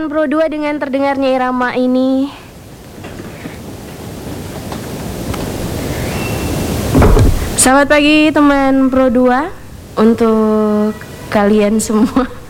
teman Pro 2 dengan terdengarnya irama ini. Selamat pagi teman Pro 2 untuk kalian semua.